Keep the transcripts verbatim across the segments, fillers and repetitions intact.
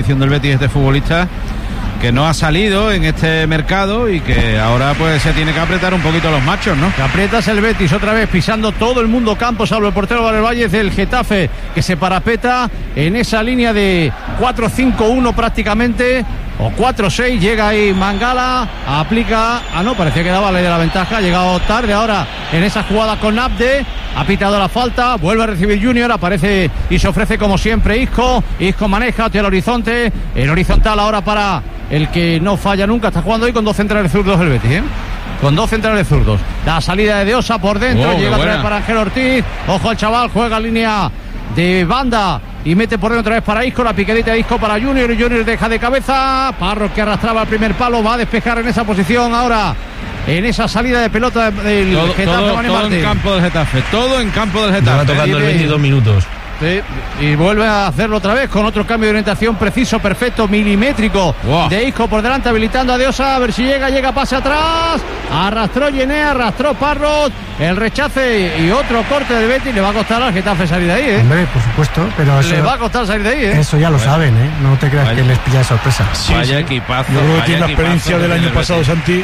del Betis, este futbolista que no ha salido en este mercado y que ahora pues se tiene que apretar un poquito los machos, ¿no? Que aprietas el Betis otra vez pisando todo el mundo campo, salvo el portero Valle del Getafe, que se parapeta en esa línea de cuatro cinco uno prácticamente, o cuatro seis. Llega ahí Mangala, aplica, ah no, parecía que daba ley de la ventaja, ha llegado tarde ahora en esa jugada con Abde, ha pitado la falta, vuelve a recibir Junior, aparece y se ofrece como siempre Isco, Isco maneja hacia el horizonte, el horizontal ahora para el que no falla nunca, está jugando hoy con dos centrales zurdos el Betis, ¿eh? Con dos centrales zurdos. La salida de Deosa por dentro, oh, llega otra vez para Ángel Ortiz, ojo al chaval, juega línea de banda y mete por dentro otra vez para Isco, la piquedita de Isco para Junior, y Junior deja de cabeza, Parros que arrastraba el primer palo, va a despejar en esa posición ahora, en esa salida de pelota del todo, Getafe. Todo, todo en campo del Getafe, todo en campo del Getafe. Va tocando el veintidós minutos. Sí, y vuelve a hacerlo otra vez con otro cambio de orientación preciso, perfecto, milimétrico, wow, de Isco por delante, habilitando a Deosa, a ver si llega, llega, pase atrás, arrastró Yené, arrastró Parrot, el rechace y otro corte del Betis. Le va a costar al Getafe salir de ahí, ¿eh? Hombre, por supuesto, pero eso, le va a costar salir de ahí, ¿eh? Eso ya lo bueno, saben, ¿eh? No te creas vaya, que les pilla de sorpresa. Sí, vaya sí. equipazo. Yo creo que tiene la equipazo experiencia del año pasado, Santi,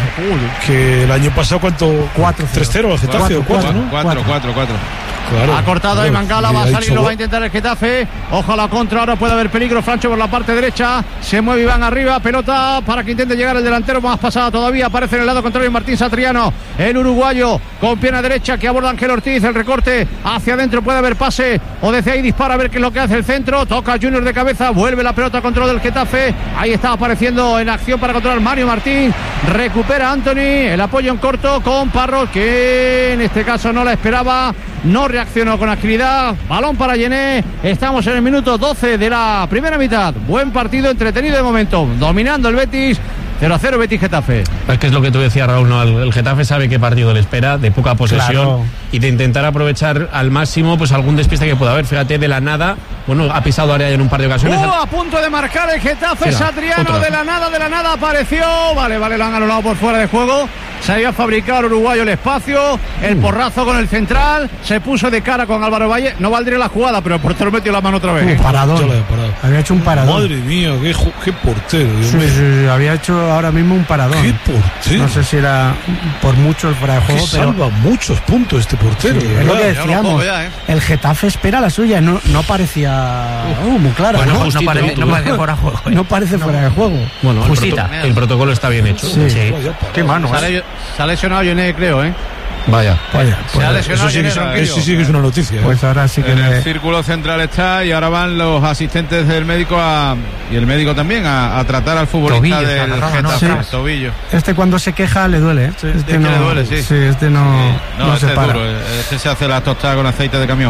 que el año pasado, ¿cuánto? tres cero al Getafe, o cuatro, ¿no? cuatro cuatro cuatro Claro, ha cortado ahí Mangala, va a salir, lo va a intentar. intentar el Getafe. Ojo a la contra, ahora puede haber peligro. Francho por la parte derecha, se mueve Iván arriba, pelota para que intente llegar el delantero, más pasada todavía, aparece en el lado contrario Martín Satriano, el uruguayo con pierna derecha que aborda Ángel Ortiz, el recorte hacia adentro, puede haber pase o desde ahí dispara a ver qué es lo que hace el centro, toca Junior de cabeza, vuelve la pelota a control del Getafe, ahí está apareciendo en acción para controlar Mario Martín, recupera Anthony, el apoyo en corto con Parros, que en este caso no la esperaba, no reaccionó con agilidad, balón para Yené, estamos en el minuto doce de la primera mitad, buen partido, entretenido de momento, dominando el Betis, cero a cero Betis Getafe. Es que es lo que tú decías, Raúl, ¿no? El Getafe sabe qué partido le espera, de poca posesión, claro, y de intentar aprovechar al máximo pues algún despiste que pueda haber. Fíjate, de la nada, bueno, ha pisado área en un par de ocasiones. Uh, a punto de marcar el Getafe, Mira, Satriano, otra. de la nada, de la nada apareció, vale, vale, lo han anulado por fuera de juego. Se había fabricado el uruguayo el espacio, el porrazo con el central, se puso de cara con Álvaro Valle, no valdría la jugada, pero el portero metió la mano otra vez. Uh, paradón. Parado. Había hecho un paradón. Madre mía, qué, qué portero. Sí, sí, sí, había hecho ahora mismo un paradón. Qué portero. No sé si era por mucho el fuera de juego, que pero salva muchos puntos este portero. Sí, es lo que decíamos. Ya, ¿eh? El Getafe espera la suya, no, no parecía uh, muy clara. Bueno, no, justito, no, parece, no parece fuera de juego. ¿eh? No parece fuera de juego. Bueno, el, proto, el protocolo está bien hecho. Sí. Sí. Qué mano. Se ha lesionado Yené, creo, ¿eh? Vaya, vaya. Pues se ha lesionado eso, sí, eso, eso sí que es una noticia. Pues ahora sí que en le... el círculo central está y ahora van los asistentes del médico a, y el médico también a, a tratar al futbolista tobillo, del agarrado, Getafe, ¿no? sí. Tobillo. Este cuando se queja le duele, ¿eh? Sí, este es no, que le duele, sí. Sí, este no, sí. No, no este se para. es duro. Este se hace la tostada con aceite de camión,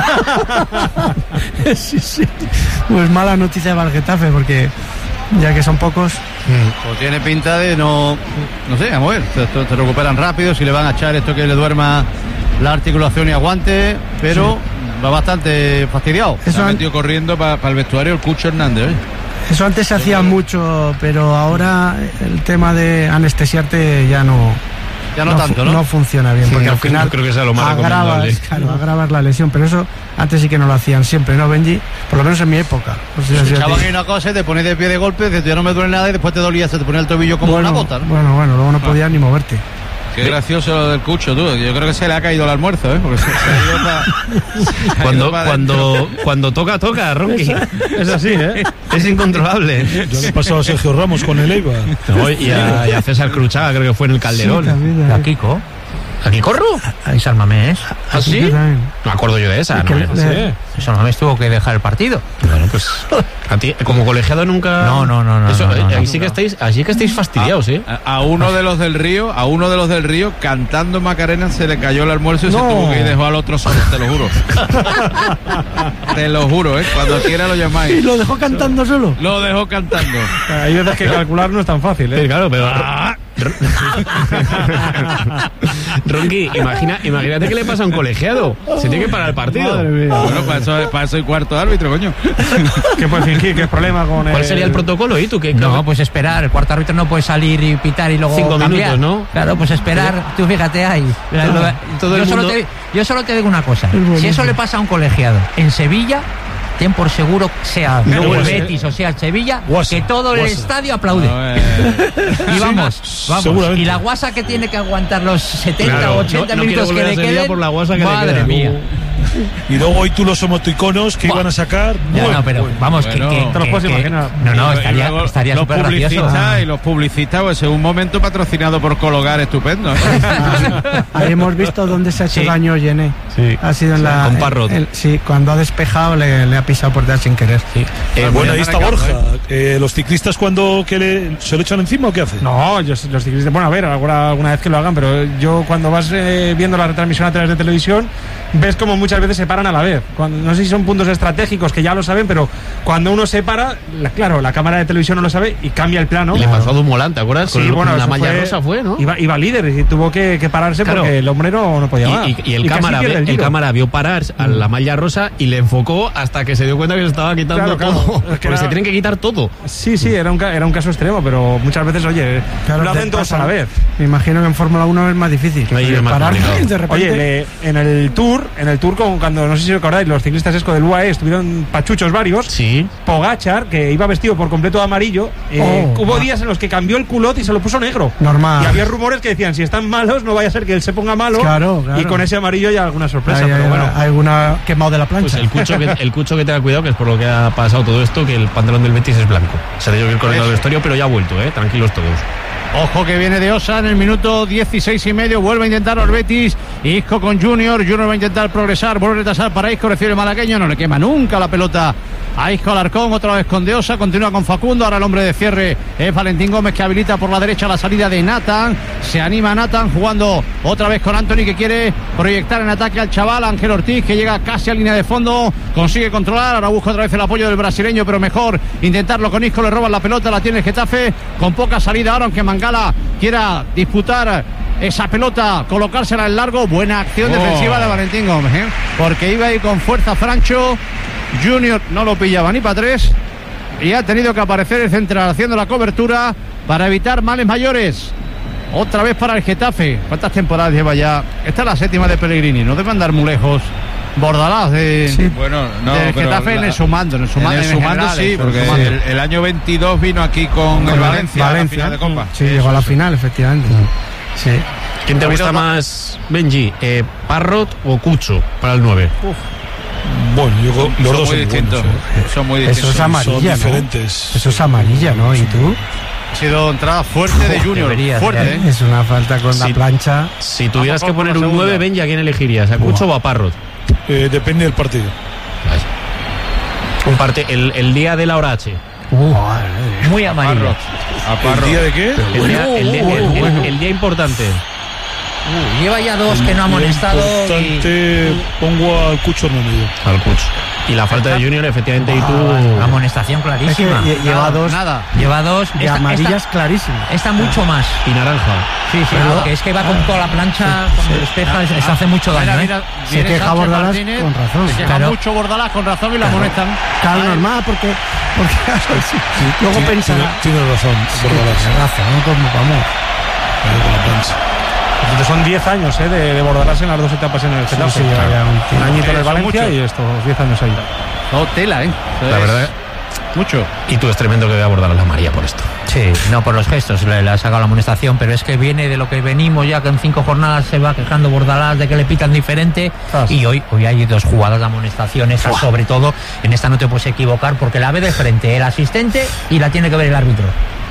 ¿eh? sí, sí. Pues mala noticia para el Getafe porque ya que son pocos. Pues tiene pinta de no, no sé, vamos a ver, se, se recuperan rápido, si le van a echar esto que le duerma la articulación y aguante, pero sí, va bastante fastidiado. Eso se ha metido an... corriendo para pa el vestuario el Cucho Hernández, ¿eh? Eso antes se hacía mucho, pero ahora el tema de anestesiarte ya no... Ya no, no tanto, ¿no? No funciona bien, porque no, al final no creo que sea lo más agravas, claro, agravas la lesión, pero eso antes sí que no lo hacían siempre, ¿no, Benji? Por lo menos en mi época. O sea, si echaban ahí una cosa y te pones de pie de golpe, dices, ya no me duele nada, y después te dolía, se te ponía el tobillo como bueno, una bota, ¿no? Bueno, bueno, luego no podías ah. ni moverte. Qué gracioso lo del Cucho, tú. Yo creo que se le ha caído el almuerzo, ¿eh? Porque se, se ha ido para... Cuando, cuando, cuando toca, toca, Ronqui. Es así, ¿eh? Es incontrolable. Yo le he pasado a Sergio Ramos con el Eibar. No, y, a, y a César Cruchaga, creo que fue en el Calderón. Sí, también, ¿A Kiko? ¿A Kikorru? Ahí Salmamés. ¿Ah, sí? No me acuerdo yo de esa. ¿No? Le... Sí. Salmamés tuvo que dejar el partido. Bueno, pues a ti, como colegiado nunca... No, no, no, no. Eso, no, no, ahí no, sí no. que estáis, así que estáis fastidiados, ¿eh? A, a uno de los del Río, a uno de los del Río, cantando Macarena, se le cayó el almuerzo y no. se tuvo que ir, dejó al otro solo, te lo juro. Te lo juro, ¿eh? Cuando quiera lo llamáis. ¿Y lo dejó cantando solo? Lo dejó cantando. Hay veces que calcular no es tan fácil, ¿eh? Sí, claro, pero... Ah. Ronqui, imagina, imagínate que le pasa a un colegiado. Se tiene que parar el partido. Bueno, para eso, para eso hay cuarto árbitro, coño. ¿Qué puede fingir? ¿Qué problema con el... ¿Cuál sería el protocolo? ¿Y tú qué? No, pues esperar. El cuarto árbitro no puede salir y pitar y luego Cinco cambiar. minutos, ¿no? Claro, pues esperar. ¿Sí? Tú fíjate ahí. Claro, todo el yo, mundo... solo te, yo solo te digo una cosa. Si eso le pasa a un colegiado en Sevilla, ten por seguro, sea no, el pues, Betis o sea el Sevilla, guasa, que todo el guasa. estadio aplaude. No, eh, Y vamos, vamos. seguramente. Y la guasa que tiene que aguantar los setenta Claro, o ochenta no- no minutos quiere que le volver a Sevilla queden. por la guasa que le Madre queda. mía. Y luego hoy tú los emoticonos que Buah. iban a sacar. Ya, Bueno, no, pero bueno. vamos, bueno. que, que, Te los puedes que- imaginar. No, no, y estaría luego estaría los súper gracioso. publicistas y los publicistas, pues en un momento patrocinado por Cologar, estupendo. ¿eh? Ahí hemos visto dónde se ha hecho Sí. daño Yené. Sí. Ha sido en Sí, la. con Parrot. el- el- sí, cuando ha despejado le, le ha pisado por detrás sin querer. Sí. Eh, Bueno, bueno, ahí está Ricardo, Borja. Eh, ¿Los ciclistas cuando que le, se lo echan encima o qué hacen? No, yo, los ciclistas, bueno, a ver, alguna, alguna vez que lo hagan, pero yo cuando vas eh, viendo la retransmisión a través de televisión, ves como muchas veces se paran a la vez. Cuando, no sé si son puntos estratégicos que ya lo saben, pero cuando uno se para, la- claro, la cámara de televisión no lo sabe y cambia el plano. y le pasó a Dumoulin, ¿te acuerdas? Con Sí, el- bueno, con la eso malla fue- rosa fue, ¿no? Iba, iba líder y tuvo que, que pararse Claro. porque el hombre no, no podía más. Y, y- y el, casi cámara, pierde ve- el giro. cámara vio parar a la malla rosa y le enfocó hasta que se dio cuenta que se estaba quitando Claro, claro. todo. Es que Porque era- se tienen que quitar todo. Sí, sí, era un, ca- era un caso extremo, pero muchas veces, oye, Claro, lo te hacen todos pasa. a la vez. Me imagino que en Fórmula uno es más difícil. Ahí es más Parar complicado. de repente. Oye, le- en el Tour, en el Tour, con- cuando, no sé si recordáis, los ciclistas esco del U A E estuvieron pachuchos varios. Sí. Pogachar, que iba vestido por completo de amarillo, eh, Oh. hubo días en los que cambió el culot y se lo puso negro. Normal. Y había rumores que decían, si están malos, no vaya a ser que él se ponga malo. Claro, claro. Y con ese amarillo ya alguna sorpresa, Hay, pero hay- bueno. hay alguna quemado de la Pues plancha. el cucho, que, el cucho que tenga cuidado, que es por lo que ha pasado todo esto, que el pantalón del Betis es blanco. Se ha tenido que ir corriendo al vestuario, pero ya ha vuelto, ¿eh? Tranquilos todos. Ojo que viene de Osa en el minuto dieciséis y medio. Vuelve a intentar el Betis. Isco con Junior. Junior va a intentar progresar. Vuelve a retrasar para Isco. Recibe el malagueño. No le quema nunca la pelota a Isco Alarcón. Otra vez con De Osa. Continúa con Facundo. Ahora el hombre de cierre es Valentín Gómez, que habilita por la derecha la salida de Nathan. Se anima Nathan jugando otra vez con Anthony, que quiere proyectar en ataque al chaval Ángel Ortiz, que llega casi a línea de fondo. Consigue controlar. Ahora busca otra vez el apoyo del brasileño, pero mejor intentarlo con Isco. Le roban la pelota. La tiene el Getafe con poca salida ahora, aunque Mangala quiera disputar esa pelota, colocársela en largo. Buena acción Oh. defensiva de Valentín Gómez, ¿eh? Porque iba a ir con fuerza Francho. Junior no lo pillaba ni para tres y ha tenido que aparecer el central haciendo la cobertura para evitar males mayores. Otra vez para el Getafe. ¿Cuántas temporadas lleva ya? Esta es la séptima de Pellegrini. No debe andar muy lejos. Bordalás de, Sí. Bueno, no, del pero Getafe en la- el sumando. En el sumando, en el en sumando general, sí, eso, porque el sumando. el, el año veintidós vino aquí con el Valencia, a la final de Copa. Sí, llegó a la final, efectivamente. Sí. ¿Quién te Ha gusta habido- más, Benji? Eh, ¿Parrot o Cucho para el nueve? Bueno, yo creo- los Son dos muy son muy distintos. buenos, ¿eh? Son muy Eso distintos. es amarilla, Son ¿no? diferentes. Eso es amarilla, ¿no? ¿Y tú? Ha sido entrada fuerte de Junior. debería Fuerte, ser, ¿eh? Es una falta con la Sí. plancha. Si tuvieras A que favor poner por la un segunda. nueve, Benji, ¿a quién elegirías? ¿A Cucho o a Parrot? Eh, depende del partido. Un parte, el, el día de la hora H. Muy amarillo. Parrot. A ¿El Parrot. día de qué? El día, el día- el- el- el día importante. Uh, lleva ya dos que no ha amonestado. Y... Importante, pongo al Cucho en el medio. Al Cucho. Y la falta de Junior, efectivamente, y tú. Amonestación Es que clarísima. lle- lleva Nada, dos Nada. Lleva dos. y Esta, amarillas esta- clarísimas. esta mucho más. Y naranja. Sí, sí, Pero- porque es que va con toda la plancha, cuando despeja, eso hace mucho daño. Mira, ¿eh? mira, Se viene queja Sánchez Bordalás Martínez, con razón. Se queja Claro. mucho Bordalás con razón y la amonestan. Claro, normal, porque, porque luego Tiene- pensará. tiene, tiene razón, Bordalás. Tienes razón, como vamos. Ahí con la plancha. Entonces son diez años ¿eh? de, de Bordalás en las dos etapas en el Getafe. sí, lleva ya un tiempo. un añito en Eh, el son Valencia muchos. y estos diez años ahí. No, tela, ¿eh? La verdad. Mucho. Y tú es tremendo que debe abordar a la María por esto. Sí, no por los gestos, le, le ha sacado la amonestación, pero es que viene de lo que venimos ya, que en cinco jornadas se va quejando Bordalás de que le pitan diferente. Ah, sí. Y hoy, hoy hay dos jugadas de amonestación, esa sobre todo, en esta no te puedes equivocar porque la ve de frente el asistente y la tiene que ver el árbitro.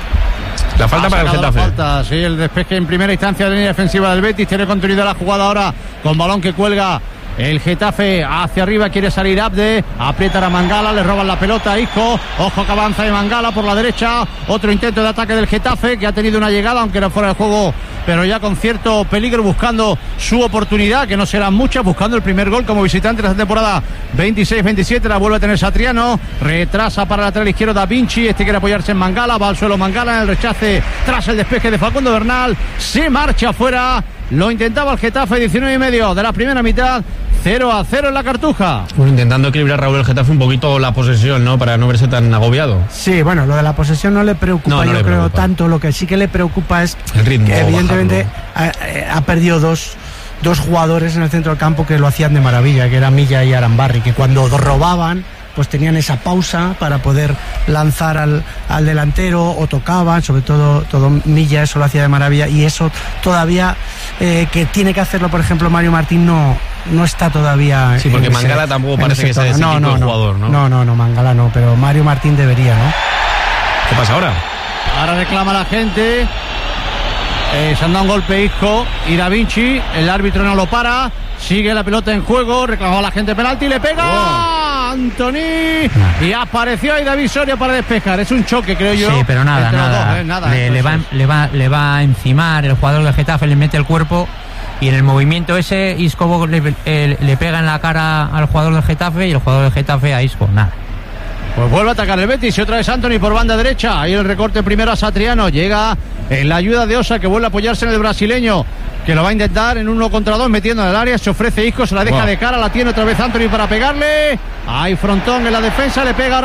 La falta Ha para el sacado la Getafe. falta, sí, el despeje en primera instancia de la línea defensiva del Betis. Tiene contenido la jugada ahora con balón que cuelga el Getafe hacia arriba. Quiere salir Abde, aprieta a Mangala, le roban la pelota a Isco. Ojo que avanza de Mangala por la derecha. Otro intento de ataque del Getafe, que ha tenido una llegada, aunque no fuera de juego, pero ya con cierto peligro, buscando su oportunidad, que no serán muchas, buscando el primer gol como visitante de esta temporada veintiséis veintisiete. La vuelve a tener Satriano, retrasa para el lateral izquierdo Da Vinci. Este quiere apoyarse en Mangala, va al suelo Mangala en el rechace tras el despeje de Facundo Bernal. Se marcha afuera, lo intentaba el Getafe. Diecinueve y medio de la primera mitad, cero a cero en la Cartuja. Bueno, intentando equilibrar Raúl el Getafe un poquito la posesión, ¿no? Para no verse tan agobiado. Sí, bueno, lo de la posesión no le preocupa, No, no yo le creo preocupa. tanto. Lo que sí que le preocupa es El ritmo, que evidentemente bajarlo. ha, ha perdido dos, dos jugadores en el centro del campo que lo hacían de maravilla, que era Milla y Arambarri, que cuando robaban pues tenían esa pausa para poder lanzar al, al delantero, o tocaban, sobre todo todo Milla, eso lo hacía de maravilla, y eso todavía eh, que tiene que hacerlo, por ejemplo, Mario Martín no no está todavía. Sí, porque Mangala ese, tampoco parece que sea ese no, tipo no, de no, jugador, ¿no? No, no, no, Mangala no, pero Mario Martín debería, ¿no? ¿Qué pasa ahora? Ahora reclama la gente. Eh, se han dado un golpe Isco y Da Vinci. El árbitro no lo para. Sigue la pelota en juego. Reclamó la gente penalti y le pega. Oh. Antony. Y apareció ahí David Soria para despejar. Es un choque, creo yo. Sí, pero nada, nada. Dos, ¿eh? nada le, le, va, le, va, le va a encimar el jugador del Getafe, le mete el cuerpo. Y en el movimiento ese, Isco le, eh, le pega en la cara al jugador del Getafe y el jugador del Getafe a Isco. Nada. Pues vuelve a atacar el Betis y otra vez Antony por banda derecha. Ahí el recorte primero a Satriano. Llega en la ayuda de Osa, que vuelve a apoyarse en el brasileño, que lo va a intentar en uno contra dos, metiendo en el área. Se ofrece Isco, se la deja wow. de cara, la tiene otra vez Antony para pegarle. Hay frontón en la defensa, le pega ahora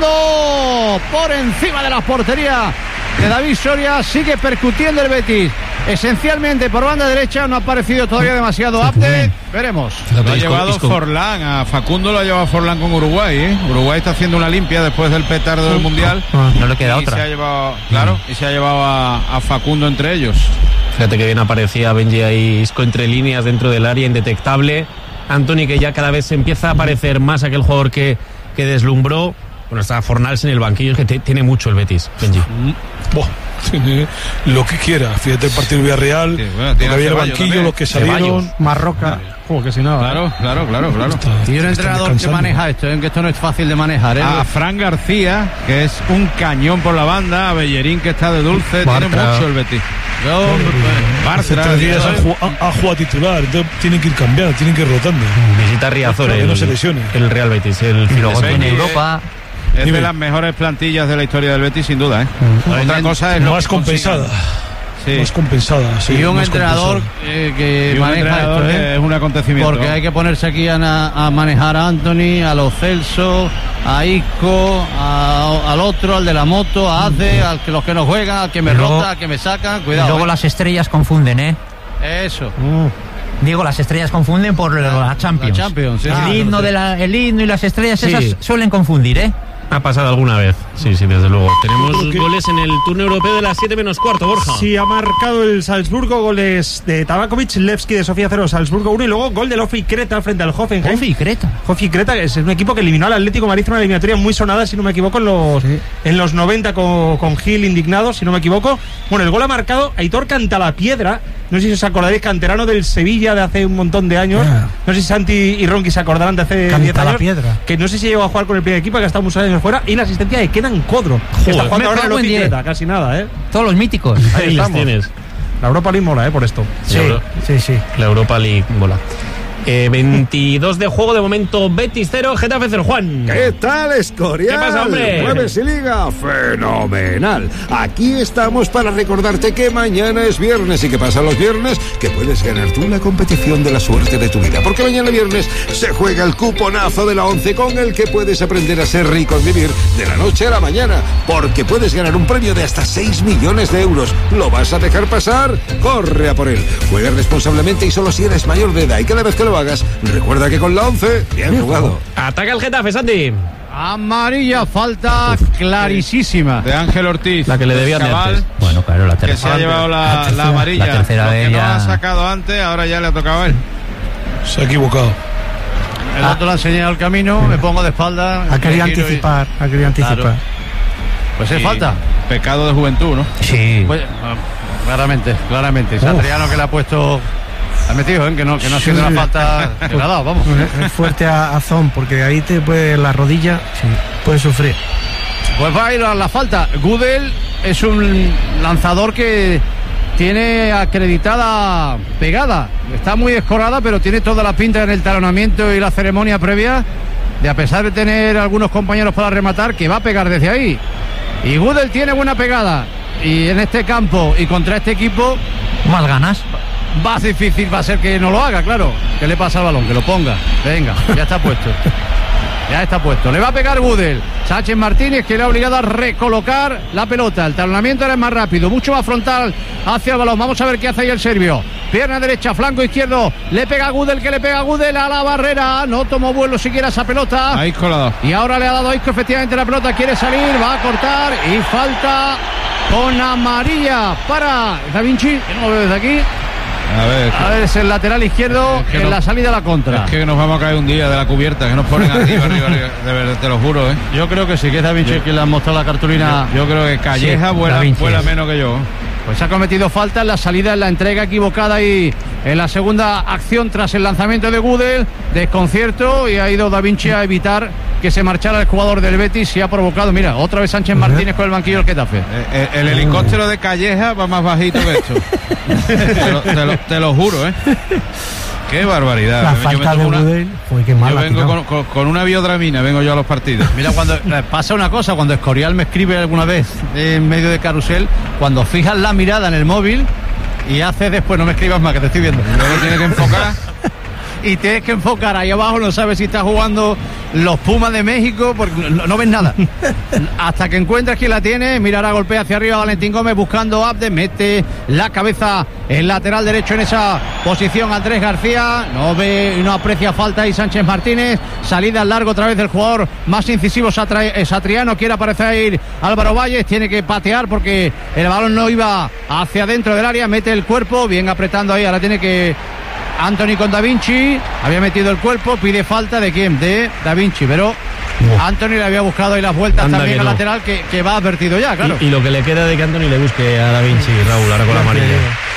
Facundo por encima de la portería de David Soria. Sigue percutiendo el Betis, esencialmente por banda derecha. No ha parecido todavía demasiado apte. Veremos. Lo ha llevado Forlán, a Facundo lo ha llevado Forlán con Uruguay, ¿eh? Uruguay está haciendo una limpia después del petardo del Mundial. No le queda y otra. Se ha llevado, claro, y se ha llevado a, a Facundo entre ellos. Fíjate que bien aparecía Benji ahí, Isco entre líneas dentro del área, indetectable. Antony, que ya cada vez empieza a aparecer más aquel jugador que, que deslumbró. Bueno, está Fornals en el banquillo, es que te, tiene mucho el Betis, Benji. Boh, tiene lo que quiera. Fíjate el partido Villarreal, sí, bueno, lo que había en el banquillo, también. Los que salieron. Marroca. Como que si no. Claro, claro, claro, claro. Está, y un entrenador que maneja esto, ¿eh? Que esto no es fácil de manejar, ¿eh? A Fran García, que es un cañón por la banda, a Bellerín, que está de dulce, Bartra. Tiene mucho el Betis. Yo, Hace tres días ha jugado titular, entonces tienen que ir cambiando, tienen que ir rotando. Visita Riazor, el, no se lesione. El Real Betis, el luego tiene Europa. Es de las mejores plantillas de la historia del Betis, sin duda, ¿eh? Mm. Otra cosa es lo más compensada. Sí. Más compensada, sí. Y un entrenador eh, que y un maneja entrenador esto, ¿eh? que es un acontecimiento. Porque hay que ponerse aquí a, a manejar a Antony, a Lo Celso, a Isco, a, al otro, al de la moto, a Ace, al que los que no juegan, al que me luego, rota, al que me saca. Cuidado. Y luego ¿eh? las estrellas confunden, ¿eh? Eso. Mm. Digo, las estrellas confunden por la Champions. La Champions, sí, el, sí, himno no de la, el himno y las estrellas sí. esas suelen confundir, ¿eh? Ha pasado alguna vez, sí, sí, desde luego. Tenemos goles en el turno europeo de las siete menos cuarto, Borja. Sí, ha marcado el Salzburgo, goles de Tabakovic, Levski de Sofía cero, Salzburgo uno, y luego gol de Lofi Creta frente al Hoffenheim. Lofi Creta. Lofi Creta, que es un equipo que eliminó al Atlético Madrid, una eliminatoria muy sonada, si no me equivoco, en los, sí. en los noventa con, con Gil indignado, si no me equivoco. Bueno, el gol ha marcado Aitor Cantalapiedra, no sé si os acordaréis, canterano del Sevilla de hace un montón de años. Yeah. No sé si Santi y Ronqui se acordarán de hace diez años. Que no sé si llegó a jugar con el primer equipo, que ha estado muchos años fuera, y la asistencia de Kenan Codro, que está jugando ahora en Lofi Creta, casi nada, ¿eh? Todos los míticos. Ahí los tienes. La Europa League mola, ¿eh? Por esto. Sí, sí, sí. La Europa League mola. Eh, veintidós de juego, de momento Betis cero, Getafe cero. Juan. ¿Qué tal, Escorial? ¿Qué pasa, hombre? Jueves y Liga, fenomenal. Aquí estamos para recordarte que mañana es viernes y que pasa los viernes que puedes ganar tú la competición de la suerte de tu vida. Porque mañana viernes se juega el cuponazo de la once con el que puedes aprender a ser rico en vivir de la noche a la mañana. Porque puedes ganar un premio de hasta seis millones de euros. ¿Lo vas a dejar pasar? Corre a por él. Juega responsablemente y solo si eres mayor de edad. Y cada vez que lo hagas, recuerda que con la once, bien jugado. Ataca el Getafe, Santi. Amarilla, falta clarísima de Ángel Ortiz. La que le debían de antes. Bueno, claro, la tercera. Que se ha llevado la, la, tercera, la amarilla. La tercera Lo de que ella. no ha sacado antes, ahora ya le ha tocado a él. Se ha equivocado. El otro le ha enseñado el camino, me pongo de espalda. Ha querido anticipar, y... ha querido anticipar. Claro. Pues es falta. Pecado de juventud, ¿no? Sí. Pues, claramente, claramente. Satriano que le ha puesto... Ha metido, ¿eh? que no, que no ha sido una falta que le ha dado, vamos. Es fuerte a, a Zon, porque ahí te puede la rodilla, sí, puede sufrir. Pues va a ir a la falta. Gudel es un lanzador que tiene acreditada pegada. Está muy escorada, pero tiene toda la pinta en el talonamiento y la ceremonia previa de, a pesar de tener algunos compañeros para rematar, que va a pegar desde ahí. Y Gudel tiene buena pegada. Y en este campo y contra este equipo, más ganas. Más difícil va a ser que no lo haga, claro. ¿Qué le pasa al balón? Que lo ponga. Venga, ya está puesto. Ya está puesto. Le va a pegar Gudel. Sánchez Martínez, que le ha obligado a recolocar la pelota. El talonamiento era más rápido, mucho más frontal hacia el balón. Vamos a ver qué hace ahí el serbio. pierna derecha, flanco izquierdo, le pega a Gudel, que le pega a Gudel a la barrera, no tomó vuelo siquiera esa pelota. A Isco la ha dado. Y ahora le ha dado a Isco efectivamente la pelota, quiere salir, va a cortar y falta con amarilla para Da Vinci, que no lo veo desde aquí. A ver, a ver, es el lateral izquierdo es que en no, la salida a la contra. Es que nos vamos a caer un día de la cubierta, que nos ponen arriba, arriba, arriba, de verdad, te lo juro, ¿eh? Yo creo que sí, que es Da Vinci yo, quien le ha mostrado la cartulina. Yo, yo creo que Calleja sí, vuela, vuela menos que yo. Pues ha cometido falta en la salida, en la entrega equivocada y en la segunda acción tras el lanzamiento de Gudel, desconcierto, y ha ido Da Vinci a evitar que se marchara el jugador del Betis y ha provocado, mira, otra vez Sánchez Martínez con el banquillo del Getafe. El, el, el helicóptero de Calleja va más bajito que esto. te, lo, te, lo, te lo juro, ¿eh? Qué barbaridad. La falta de Gudel fue que mal. Yo vengo con, con, con una biodramina, vengo yo a los partidos. Mira, cuando pasa una cosa, cuando Escorial me escribe alguna vez en medio de carrusel, cuando fijas la mirada en el móvil y haces después, no me escribas más, que te estoy viendo. Luego tienes que enfocar. Y tienes que enfocar ahí abajo, no sabes si está jugando los Pumas de México, porque no, no ves nada. Hasta que encuentres quién la tiene, mirará, golpea hacia arriba Valentín Gómez buscando a Abde, mete la cabeza el lateral derecho en esa posición Andrés García, no ve y no aprecia falta ahí Sánchez Martínez, salida al largo otra vez del jugador más incisivo Satriano, quiere aparecer ahí Álvaro Valles, tiene que patear porque el balón no iba hacia adentro del área, mete el cuerpo, bien apretando ahí, ahora tiene que Anthony con Da Vinci, había metido el cuerpo, pide falta de quién, de Da Vinci, pero no. Anthony le había buscado ahí las vueltas Anda también al no. lateral que, que va advertido ya, claro. Y, y lo que le queda de que Anthony le busque a Da Vinci, Raúl, ahora con la amarilla.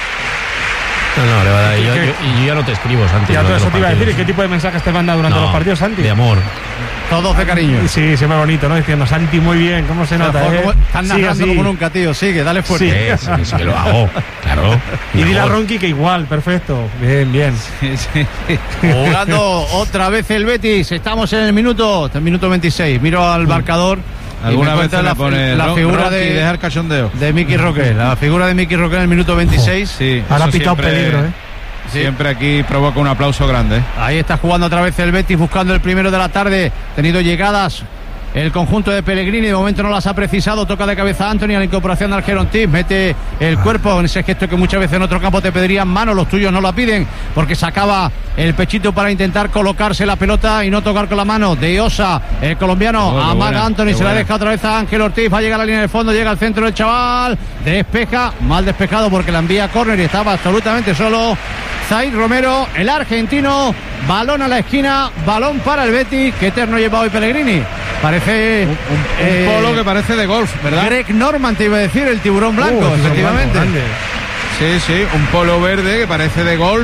No, no, le va a dar. Y yo, yo, y yo ya no te escribo, Santi. Ya todo eso te iba a decir. ¿Y qué tipo de mensajes te mandan durante no, los partidos, Santi? De amor. Todos de cariño. Sí, siempre bonito, ¿no? Diciendo, Santi, muy bien, ¿cómo se nota? Pero, eh? como, están narrando como nunca, tío. Sigue, dale fuerte. Sí, sí, sí, que lo hago. Claro. Y dile a Ronqui que igual, perfecto. Bien, bien. Sí, sí. Jugando otra vez el Betis. Estamos en el minuto, el minuto veintiséis. Miro al marcador. Alguna vez la, pone la figura Rocky, de dejar cachondeo. De Miki Roque. La figura de Miki Roque en el minuto veintiséis. Sí, ahora ha pitado siempre, peligro, ¿eh? Sí. Siempre aquí provoca un aplauso grande. Ahí está jugando otra vez el Betis, buscando el primero de la tarde. Tenido llegadas el conjunto de Pellegrini, de momento no las ha precisado. Toca de cabeza a Anthony a la incorporación de Algerontis, mete el cuerpo en ese gesto que muchas veces en otro campo te pedirían mano, los tuyos no la piden porque sacaba el pechito para intentar colocarse la pelota y no tocar con la mano. De Osa, el colombiano, oh, amaga buena, Anthony, se la deja otra vez a Ángel Ortiz, va a llegar a la línea de fondo, llega al centro del chaval, despeja, mal despejado porque la envía a córner y estaba absolutamente solo Zaid Romero, el argentino. Balón a la esquina, balón para el Betis. Qué eterno lleva hoy Pellegrini. Parece un, un, eh, un polo que parece de golf, ¿verdad? Greg Norman te iba a decir, el tiburón blanco, uh, efectivamente. Blanco, sí, sí, un polo verde que parece de golf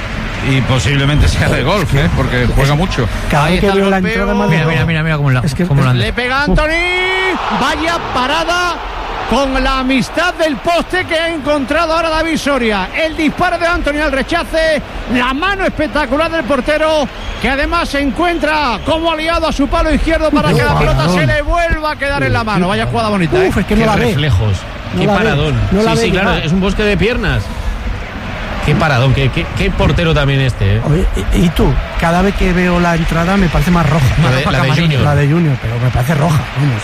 y posiblemente sea de golf, ¿eh? Porque juega mucho. Cada vez que veo la entrada más mira, mira, mira, mira cómo la, es que, cómo la le pega Anthony. Vaya parada con la amistad del poste que ha encontrado ahora David Soria. El disparo de Anthony al rechace, la mano espectacular del portero, que además se encuentra como aliado a su palo izquierdo para que la pelota se le vuelva a quedar en la mano. Vaya jugada bonita, ¿eh? Uf, es que no qué la ve. reflejos, no qué la paradón. No la sí, ve, sí, claro, va. es un bosque de piernas. Qué paradón, qué, qué, qué portero también este, ¿eh? Oye, y, y tú, cada vez que veo la entrada me parece más roja. La de, la de Junior. La de Junior, pero me parece roja, vamos.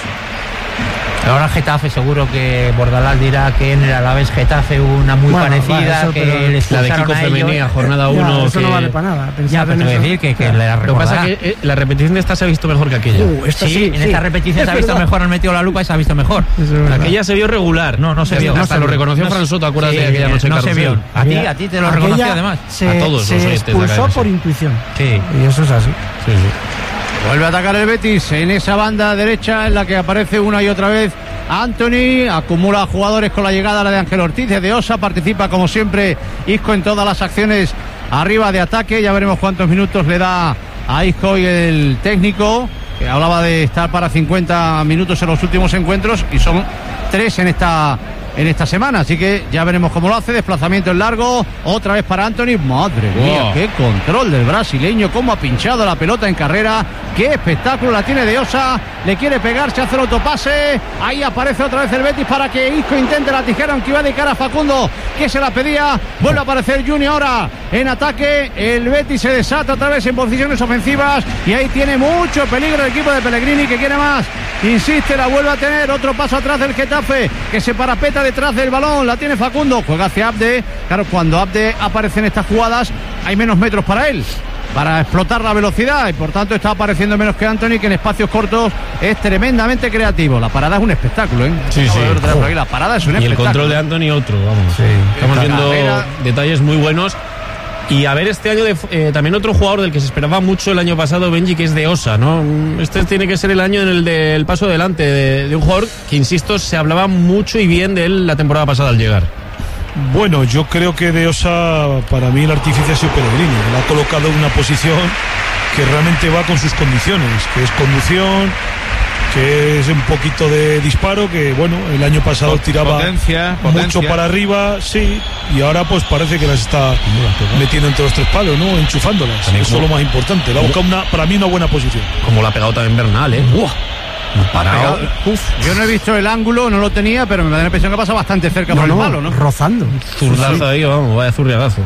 Ahora Getafe seguro que Bordalás dirá que en el Alavés Getafe una muy bueno, parecida, vale, eso, que les la de Kiko Femenía, jornada uno. Eso que... no vale para nada. Ya, pero te voy a decir que, que le Lo que pasa es que eh, la repetición de esta se ha visto mejor que aquella. Uh, esta sí, sí, en sí. esta repetición Es se ha visto verdad. mejor, han metido la lupa y se ha visto mejor. Aquella se vio regular. No, no se vio. Hasta no lo se reconoció no, Fran Soto, acuérdate sí, de aquella noche. No se vio. A ti, Aquella- a ti te lo aquella reconoció además. Se, A todos se los oyentes de expulsó cadena, por sí. intuición. Sí. Y eso es así. Sí, sí. Vuelve a atacar el Betis en esa banda derecha en la que aparece una y otra vez Anthony, acumula jugadores con la llegada la de Ángel Ortiz, de Osa, participa como siempre Isco en todas las acciones arriba de ataque, ya veremos cuántos minutos le da a Isco y el técnico, que hablaba de estar para cincuenta minutos en los últimos encuentros y son tres en esta en esta semana, así que ya veremos cómo lo hace. Desplazamiento en largo, otra vez para Anthony. Madre mía, Wow. qué control del brasileño, cómo ha pinchado la pelota en carrera, qué espectáculo la tiene de Osa, le quiere pegar, se hace el autopase, ahí aparece otra vez el Betis para que Isco intente la tijera, aunque iba de cara a Facundo, que se la pedía. Vuelve a aparecer Junior ahora en ataque, el Betis se desata otra vez en posiciones ofensivas y ahí tiene mucho peligro el equipo de Pellegrini, que quiere más, insiste, la vuelve a tener, otro paso atrás del Getafe, que se parapeta detrás del balón, la tiene Facundo, juega hacia Abde. Claro, cuando Abde aparece en estas jugadas hay menos metros para él, para explotar la velocidad, y por tanto está apareciendo menos que Anthony, que en espacios cortos es tremendamente creativo. La parada es un espectáculo, ¿eh? Sí, sí. Oh. La parada es un y espectáculo. Y el control de Anthony otro, vamos. Sí. Estamos viendo carrera. Detalles muy buenos. Y a ver, este año de, eh, también otro jugador del que se esperaba mucho el año pasado, Benji, que es de Osa, ¿no? Este tiene que ser el año en el del paso adelante de, de un jugador que, insisto, se hablaba mucho y bien de él la temporada pasada al llegar. Bueno, yo creo que de Osa, para mí el artífice ha sido Pellegrini. Le ha colocado en una posición que realmente va con sus condiciones, que es conducción, que es un poquito de disparo, que bueno, el año pasado Pot- tiraba potencia, mucho potencia. para arriba, sí, y ahora pues parece que las está metiendo entre los tres palos, ¿no? Enchufándolas. También eso es lo más importante. Le ha buscado una, para mí una buena posición. Como la ha pegado también Bernal, ¿eh? ¡Buah! Parado. Uf, yo no he visto el ángulo, no lo tenía, pero me da la impresión que pasa bastante cerca no, por el no, palo, ¿no? Rozando. Zurdazo ahí, vamos, vaya zurriagazo.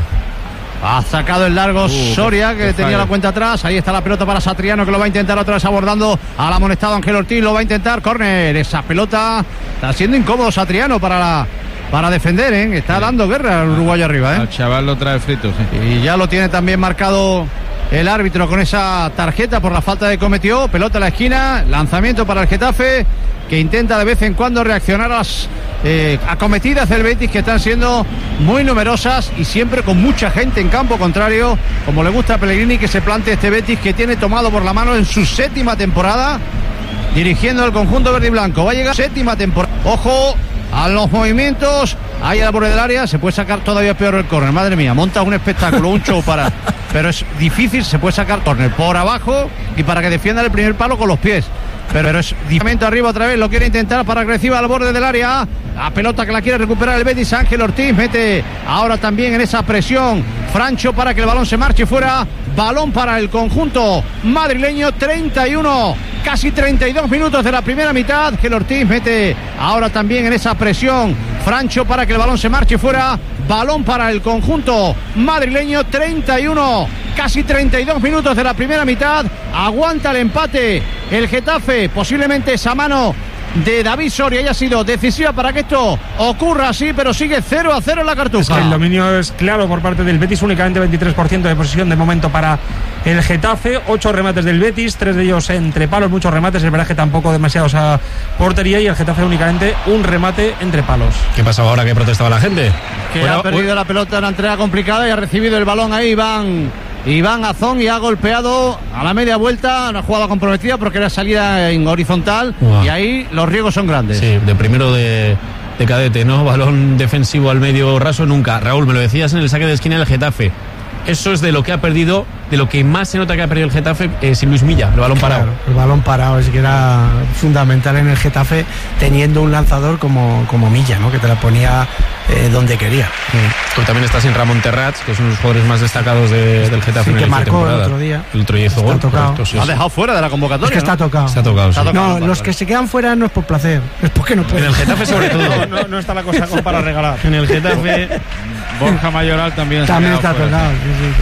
Ha sacado el largo uh, Soria, que qué tenía fallo. la cuenta atrás. Ahí está la pelota para Satriano, que lo va a intentar otra vez abordando al amonestado Ángel Ortiz. Lo va a intentar, córner. Esa pelota está siendo incómodo Satriano para la, para defender, ¿eh? Está sí. dando guerra al uruguayo arriba, ¿eh? Al chaval lo trae frito, sí. Y ya lo tiene también marcado el árbitro con esa tarjeta por la falta que cometió. Pelota a la esquina, lanzamiento para el Getafe, que intenta de vez en cuando reaccionar a las eh, acometidas del Betis, que están siendo muy numerosas y siempre con mucha gente en campo contrario, como le gusta a Pellegrini que se plante este Betis, que tiene tomado por la mano en su séptima temporada dirigiendo el conjunto verde y blanco. Va a llegar séptima temporada. Ojo a los movimientos, ahí a la borde del área, se puede sacar todavía peor el córner. Madre mía, monta un espectáculo, un show para... Pero es difícil, se puede sacar córner por abajo y para que defienda el primer palo con los pies. Pero, pero es diferente arriba otra vez, lo quiere intentar para que reciba al borde del área. La pelota que la quiere recuperar el Betis, Ángel Ortiz mete ahora también en esa presión Francho para que el balón se marche fuera. Balón para el conjunto madrileño, treinta y uno, casi treinta y dos minutos de la primera mitad. Ángel Ortiz mete ahora también en esa presión Francho para que el balón se marche fuera. Balón para el conjunto madrileño, treinta y uno, casi treinta y dos minutos de la primera mitad. Aguanta el empate el Getafe, posiblemente esa mano de David Soria haya sido decisiva para que esto ocurra así, pero sigue cero a cero en la Cartuja. Es que el dominio es claro por parte del Betis, únicamente veintitrés por ciento de posesión de momento para el Getafe, ocho remates del Betis, tres de ellos entre palos, muchos remates, el veraje tampoco demasiados a portería, y el Getafe únicamente un remate entre palos. ¿Qué pasaba ahora que protestaba la gente? Que bueno, ha perdido bueno. la pelota en una entrega complicada y ha recibido el balón ahí Iván Iván Azón, y ha golpeado a la media vuelta, una jugada comprometida porque era salida en horizontal. Wow. Y ahí los riesgos son grandes. Sí, de primero de, de cadete, ¿no? Balón defensivo al medio raso nunca. Raúl, me lo decías en el saque de esquina del Getafe. Eso es de lo que ha perdido, de lo que más se nota que ha perdido el Getafe, eh, sin Luis Milla, el balón claro, parado. El balón parado es que era fundamental en el Getafe, teniendo un lanzador como, como Milla, ¿no? Que te la ponía eh, donde quería. Tú también estás sin Ramón Terrats, que es uno de los jugadores más destacados de, del Getafe. Sí, en que marcó temporada. el otro día. El otro día hizo gol. Correcto, sí, ha dejado fuera de la convocatoria. Es que está ¿no? tocado. Está tocado, sí. No, tocado, los que se quedan fuera no es por placer, es porque no pueden. En el Getafe sobre todo. No, no, no está la cosa como para regalar. En el Getafe Borja Mayoral también, también se ha está fuera. tocado. Sí, sí,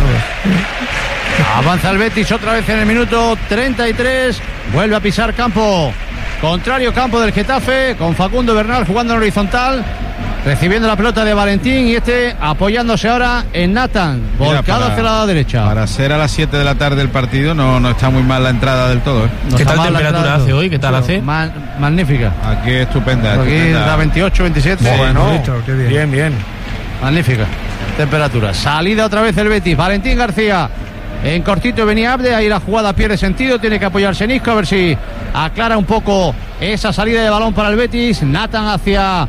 todo. Avanza el Betis otra vez en el minuto treinta y tres. Vuelve a pisar campo contrario, campo del Getafe, con Facundo Bernal jugando en horizontal, recibiendo la pelota de Valentín, y este apoyándose ahora en Nathan, volcado Mira, para, hacia la derecha. Para ser a las siete de la tarde el partido, no, no está muy mal la entrada del todo, ¿eh? No ¿Qué está tal mal la temperatura entrada hace del hoy? ¿Qué tal todo. hace? Ma- magnífica. Aquí estupenda. Aquí estupenda. da veintiocho, veintisiete. Bueno, Bonito, qué bien. bien, bien. Magnífica temperatura. Salida otra vez el Betis. Valentín García en cortito venía Abde. Ahí la jugada pierde sentido. Tiene que apoyarse en Isco a ver si aclara un poco esa salida de balón para el Betis. Nathan hacia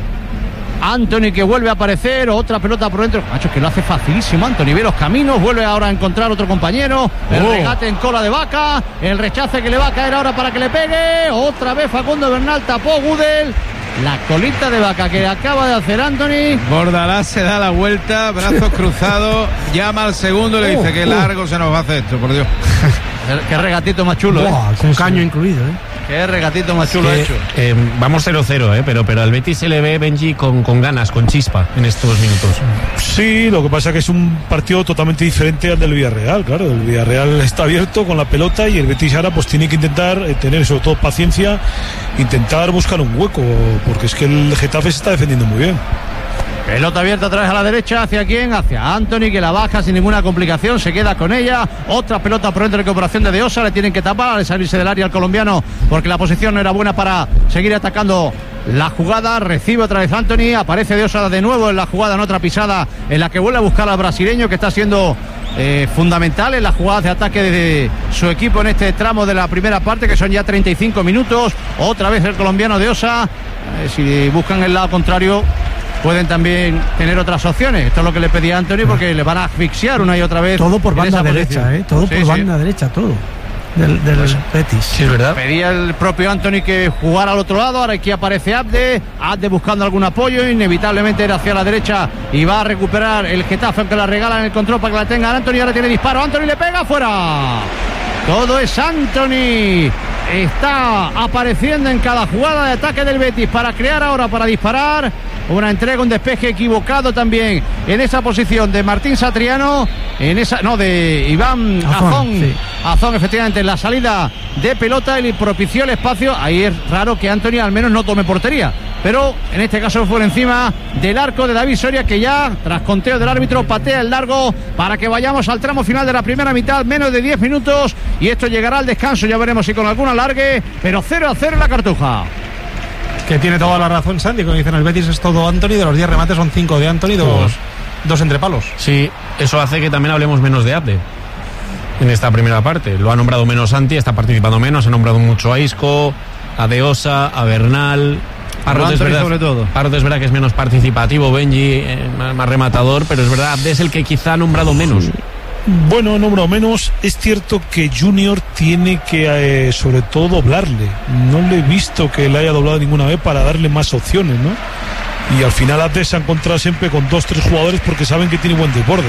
Anthony, que vuelve a aparecer. Otra pelota por dentro. Macho, que lo hace facilísimo Anthony. Ve los caminos. Vuelve ahora a encontrar otro compañero. El oh. regate en cola de Vaca. El rechace que le va a caer ahora para que le pegue. Otra vez Facundo Bernal tapó Gudel. La colita de Vaca que acaba de hacer Anthony. Bordalás se da la vuelta, brazos cruzados, llama al segundo y le dice: Uh, qué uh. largo se nos va a hacer esto, por Dios. Qué regatito más chulo. Buah, ¿eh? con caño incluido, ¿eh? Qué regatito más chulo ha hecho. Eh, vamos cero cero, eh, pero, pero al Betis se le ve, Benji, con, con ganas, con chispa en estos minutos. Sí, lo que pasa es que es un partido totalmente diferente al del Villarreal, claro. El Villarreal está abierto con la pelota y el Betis ahora pues tiene que intentar eh, tener sobre todo paciencia, intentar buscar un hueco, porque es que el Getafe se está defendiendo muy bien. Pelota abierta otra vez a la derecha. ¿Hacia quién? Hacia Anthony, que la baja sin ninguna complicación. Se queda con ella. Otra pelota por dentro de recuperación de De Osa. Le tienen que tapar al salirse del área al colombiano, porque la posición no era buena para seguir atacando la jugada. Recibe otra vez Anthony. Aparece De Osa de nuevo en la jugada, en otra pisada en la que vuelve a buscar al brasileño, que está siendo eh, fundamental en las jugadas de ataque de su equipo en este tramo de la primera parte, que son ya treinta y cinco minutos. Otra vez el colombiano De Osa. Eh, si buscan el lado contrario, pueden también tener otras opciones. Esto es lo que le pedía Anthony, porque le van a asfixiar una y otra vez. Todo por banda derecha, ¿eh? Todo sí, por sí. banda derecha, todo. Del, del pues, Betis. Sí, es verdad. Pedía el propio Anthony que jugara al otro lado. Ahora aquí aparece Abde. Abde buscando algún apoyo. Inevitablemente era hacia la derecha y va a recuperar el Getafe, aunque la regala en el control para que la tenga Anthony. Ahora tiene disparo. Anthony le pega fuera. Todo es Anthony. Está apareciendo en cada jugada de ataque del Betis para crear ahora, para disparar. Una entrega, un despeje equivocado también en esa posición de Martín Satriano, en esa, no, de Iván Azón, Azón, sí. Azón, efectivamente, en la salida de pelota y propició el espacio. Ahí es raro que Anthony al menos no tome portería, pero en este caso fue encima del arco de David Soria, que ya, tras conteo del árbitro, patea el largo para que vayamos al tramo final de la primera mitad. Menos de diez minutos y esto llegará al descanso, ya veremos si con algún alargue, pero cero a cero en la Cartuja. Que tiene toda la razón Santi, como dicen, el Betis es todo Anthony. De los diez remates son cinco de Anthony, dos, dos entre palos. Sí, eso hace que también hablemos menos de Abde en esta primera parte. Lo ha nombrado menos Santi, está participando menos. Ha nombrado mucho a Isco, a De Osa, a Bernal. Parrot es, verdad, sobre todo. Parrot es verdad que es menos participativo, Benji, eh, más, más rematador, pero es verdad, Abde es el que quizá ha nombrado menos. Bueno, número menos. Es cierto que Junior tiene que, eh, sobre todo, doblarle. No le he visto que le haya doblado ninguna vez para darle más opciones, ¿no? Y al final Abde se ha encontrado siempre con dos, tres jugadores porque saben que tiene buen desborde.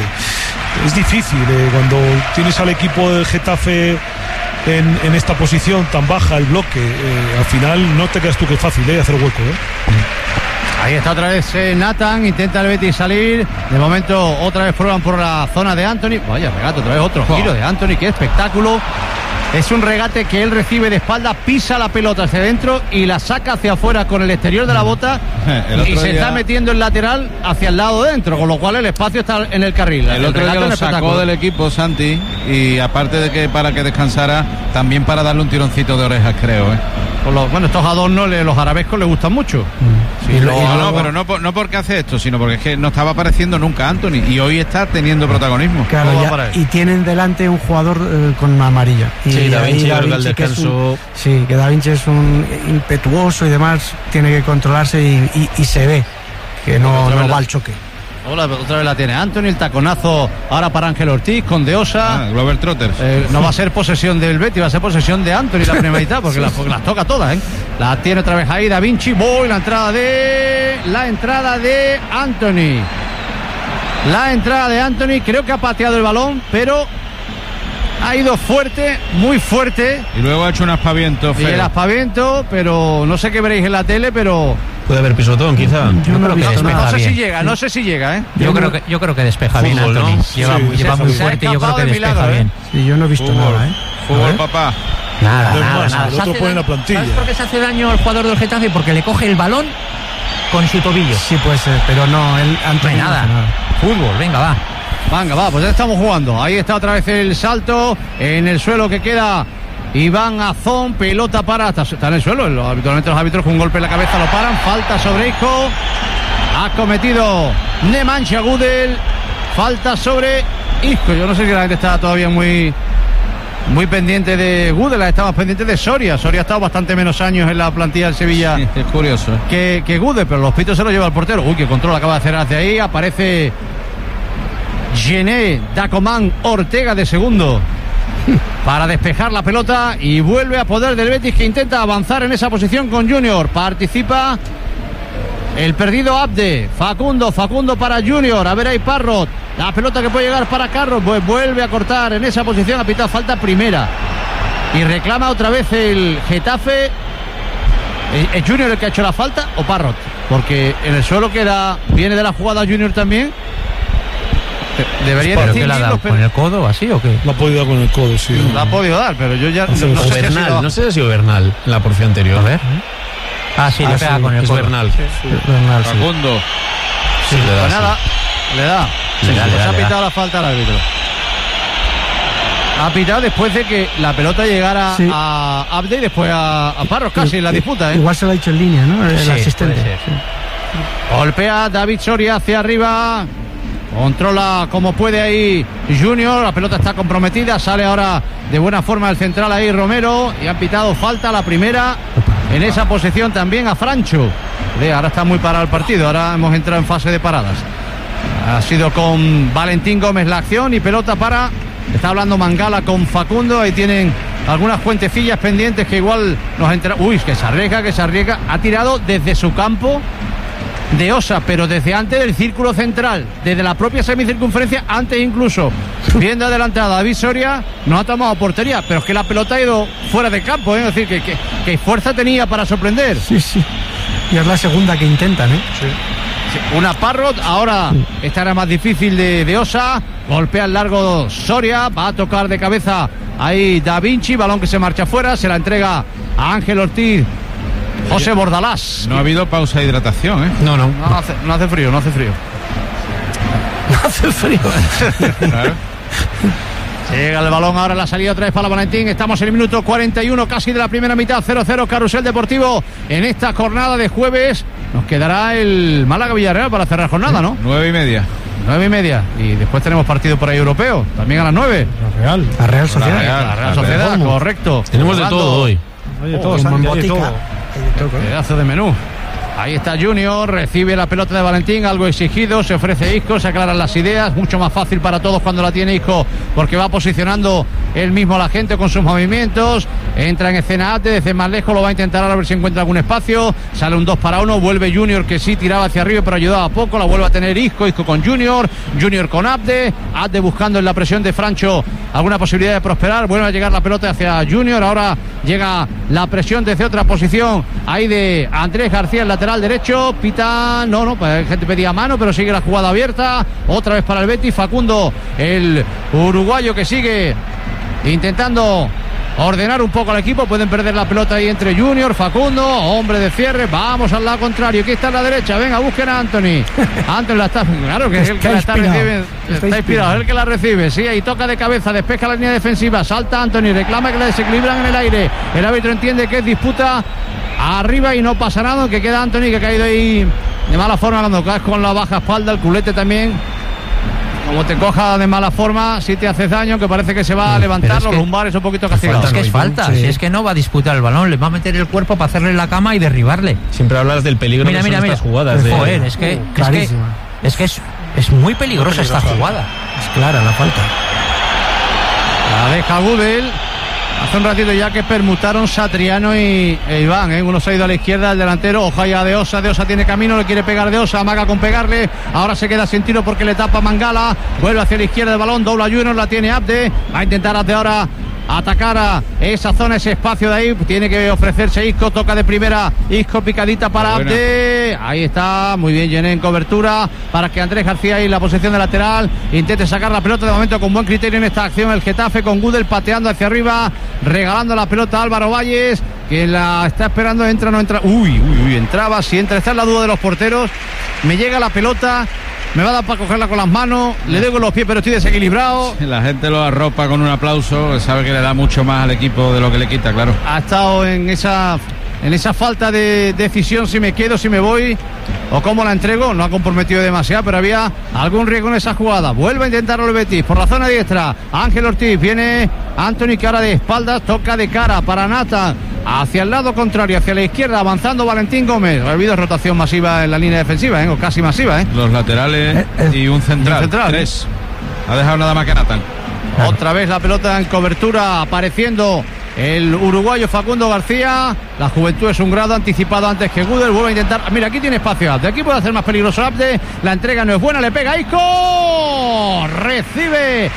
Es difícil eh, cuando tienes al equipo del Getafe en, en esta posición tan baja, el bloque. Eh, al final no te creas tú que es fácil eh, hacer hueco, ¿eh? Ahí está otra vez eh, Nathan, intenta el Betis salir. De momento otra vez prueban por la zona de Anthony. Vaya regate, otra vez otro oh. giro de Anthony, qué espectáculo. Es un regate que él recibe de espalda, pisa la pelota hacia adentro y la saca hacia afuera con el exterior de la bota y se día... está metiendo el lateral hacia el lado de dentro, con lo cual el espacio está en el carril. El, el otro día lo sacó del equipo Santi, y aparte de que para que descansara, también para darle un tironcito de orejas, creo, ¿eh? Los, bueno, estos adornos, los arabescos les gustan mucho. Mm. Sí, no, no, no, pero no, no porque hace esto, sino porque es que no estaba apareciendo nunca Anthony y hoy está teniendo protagonismo. Claro, ya, y tienen delante un jugador eh, con una amarilla. Y sí, Da Vinci, Da Vinci, al descanso. Un, sí, que Da Vinci es un impetuoso y demás, tiene que controlarse y, y, y se ve que no, no va al choque. Hola, otra vez la tiene Anthony, el taconazo ahora para Ángel Ortiz con De Osa. Ah, Glover Trotters. Eh, no va a ser posesión del Betis, va a ser posesión de Anthony la primera mitad, porque las, las toca todas, ¿eh? La tiene otra vez ahí Da Vinci, voy, la entrada de la entrada de Anthony. La entrada de Anthony, creo que ha pateado el balón, pero ha ido fuerte, muy fuerte. Y luego ha hecho un aspaviento feo. Y el aspaviento, pero no sé qué veréis en la tele, pero puede haber pisotón, quizá. Yo, yo creo que despeja no sé bien. si llega, no sé si llega, ¿eh? Yo, yo creo que yo creo que despeja fútbol, bien Anthony. ¿no? Lleva, sí, lleva sí, muy sí. fuerte y yo creo que despeja milagro, bien. ¿eh? Sí, yo no he visto fútbol, nada, ¿eh? Fútbol, papá. Nada, Además, nada, nada. El otro pone la plantilla. ¿Sabes por qué se hace daño al jugador del Getafe? Porque le coge el balón con su tobillo. Sí, puede ser, pero no, el Anthony no hay nada. No nada. Fútbol, venga, va. Venga, va, pues ya estamos jugando. Ahí está otra vez el salto. En el suelo que queda Iván Azón, pelota para. Está, está en el suelo. Habitualmente los árbitros con un golpe en la cabeza lo paran. Falta sobre Isco. Ha cometido Nemanja Gudel. Falta sobre Isco. Yo no sé si la gente está todavía muy muy pendiente de Gudel. Está más pendiente de Soria. Soria ha estado bastante menos años en la plantilla del Sevilla. Sí, es curioso. Que, que Gudel, pero los pitos se los lleva el portero. Uy, que control acaba de hacer hacia ahí. Aparece Gené Dacomán Ortega de segundo para despejar la pelota y vuelve a poder del Betis, que intenta avanzar en esa posición con Junior. Participa el perdido Abde. Facundo, Facundo para Junior. A ver ahí Parrot. La pelota que puede llegar para Carros, pues vuelve a cortar en esa posición. Ha pitado falta primera. Y reclama otra vez el Getafe. ¿Es Junior el que ha hecho la falta o Parrot? Porque en el suelo queda, viene de la jugada Junior también. Debería decir que la ha dado con el codo así o qué. La ha podido dar con el codo, sí. La ha podido dar, pero yo ya no, no sé Bernal, si ha sido... no sé si ha sido Bernal en la porción anterior. A ver. Ah, sí, ah, le pega sí, con el es codo. Bernal. Sí, sí. Bernal, sí. Facundo. Sí, le da. Pues nada, sí. le da. Sí, le da, pues le da ha le pitado da. la falta al árbitro. Ha pitado después de que la pelota llegara sí. a Abde y después a, a Parros casi en la disputa, ¿eh? Igual se lo ha dicho en línea, ¿no? El sí, asistente. Sí. Golpea David Soria hacia arriba. Controla como puede ahí Junior. La pelota está comprometida. Sale ahora de buena forma el central ahí Romero. Y han pitado falta la primera. En esa posición también a Francho. Ahora está muy parado el partido. Ahora hemos entrado en fase de paradas. Ha sido con Valentín Gómez la acción y pelota para... Está hablando Mangala con Facundo. Ahí tienen algunas cuentecillas pendientes que igual nos entra. Uy, que se arriesga, que se arriesga. Ha tirado desde su campo de Osa, pero desde antes del círculo central, desde la propia semicircunferencia, antes incluso. Viendo adelantada David Soria, no ha tomado portería, pero es que la pelota ha ido fuera de campo, ¿eh? Es decir, que, que, que fuerza tenía para sorprender. Sí, sí. Y es la segunda que intentan, ¿eh? Sí. Una Parrot, ahora esta era más difícil de, de Osa. Golpea el largo Soria, va a tocar de cabeza ahí Da Vinci, balón que se marcha fuera, se la entrega a Ángel Ortiz. José Bordalás. No ha habido pausa de hidratación, ¿eh? No, no. No hace, no hace frío, no hace frío. No hace frío. Claro. Llega el balón ahora, la salida otra vez para Valentín. Estamos en el minuto cuarenta y uno casi de la primera mitad. cero cero Carrusel Deportivo en esta jornada de jueves. Nos quedará el Málaga-Villarreal para cerrar jornada, ¿no? Nueve y media. Nueve y media. Y después tenemos partido por ahí europeo. También a las nueve. La Real. La Real Sociedad. La Real, la Real Sociedad, Real. Correcto. Tenemos de todo hoy. Hay de todo, Santi, hay de todo. Pedazo de menú. Ahí está Junior, recibe la pelota de Valentín, algo exigido, se ofrece Isco, se aclaran las ideas, mucho más fácil para todos cuando la tiene Isco, porque va posicionando él mismo a la gente con sus movimientos. Entra en escena Ate, desde más lejos lo va a intentar a ver si encuentra algún espacio. Sale un dos para uno, vuelve Junior, que sí tiraba hacia arriba pero ayudaba poco, la vuelve a tener Isco, Isco con Junior, Junior con Abde, Abde buscando en la presión de Francho alguna posibilidad de prosperar, vuelve a llegar la pelota hacia Junior, ahora llega la presión desde otra posición ahí de Andrés García, el lateral derecho, pita, no, no, pues gente pedía mano, pero sigue la jugada abierta, otra vez para el Betis, Facundo, el uruguayo que sigue intentando ordenar un poco al equipo, pueden perder la pelota ahí entre Junior, Facundo, hombre de cierre, vamos al lado contrario, aquí está a la derecha, venga, busquen a Anthony, Anthony la está, claro que es el que la está recibiendo, está inspirado, es el que la recibe, sí, ahí toca de cabeza, despeja la línea defensiva, salta Anthony, reclama que la desequilibran en el aire, el árbitro entiende que es disputa arriba y no pasa nada, que queda Anthony que ha caído ahí de mala forma cuando caes con la baja espalda, el culete también. Como te coja de mala forma, si te haces daño, que parece que se va a levantar, los lumbares un poquito castigados. Es que es falta, sí. Si es que no va a disputar el balón, le va a meter el cuerpo para hacerle la cama y derribarle. Siempre hablas del peligro mira, que mira, son mira. estas jugadas. De... Joder, es que, uh, es, que es que es es muy peligrosa esta jugada. Es clara la falta. La deja Gudel. Hace un ratito ya que permutaron Satriano y e Iván, ¿eh? Uno se ha ido a la izquierda, el delantero, ojo ya de Osa, de Osa tiene camino, le quiere pegar de Osa, amaga con pegarle, ahora se queda sin tiro porque le tapa Mangala, vuelve hacia la izquierda el balón, dobla Junior, la tiene Abde, va a intentar Abde ahora atacar a esa zona, ese espacio de ahí, tiene que ofrecerse Isco, toca de primera Isco, picadita para Abde, ahí está, muy bien Llené en cobertura, para que Andrés García ahí en la posición de lateral intente sacar la pelota, de momento con buen criterio en esta acción el Getafe, con Gudel pateando hacia arriba, regalando la pelota a Álvaro Valles, que la está esperando, entra, no entra, uy, uy, uy, entraba, si entra, está en la duda de los porteros, me llega la pelota, me va a dar para cogerla con las manos, le doy con los pies pero estoy desequilibrado. La gente lo arropa con un aplauso, sabe que le da mucho más al equipo de lo que le quita, claro. Ha estado en esa en esa falta de decisión, si me quedo, si me voy o cómo la entrego, no ha comprometido demasiado, pero había algún riesgo en esa jugada. Vuelve a intentarlo el Betis por la zona diestra, Ángel Ortiz, viene Anthony que ahora de espaldas, toca de cara para Nathan, hacia el lado contrario, hacia la izquierda, avanzando Valentín Gómez. Ha habido rotación masiva en la línea defensiva, ¿eh? O casi masiva, ¿eh? Los laterales eh, eh, y un central, un central. Tres. Ha dejado nada más que Nathan. Otra vez la pelota en cobertura, apareciendo el uruguayo Facundo García. La juventud es un grado, anticipado antes que Gudel, vuelve a intentar, mira, aquí tiene espacio Abde, aquí puede hacer más peligroso Abde, la entrega no es buena, le pega Isco, recibe